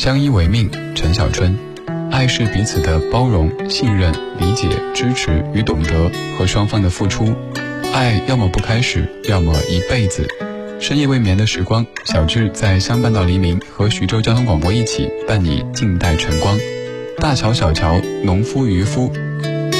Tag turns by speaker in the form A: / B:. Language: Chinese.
A: 相依为命，陈小春。爱是彼此的包容、信任、理解、支持与懂得，和双方的付出。爱要么不开始，要么一辈子。深夜未眠的时光，小智在相伴到黎明和徐州交通广播一起伴你静待晨光。大乔、小乔、农夫、渔夫，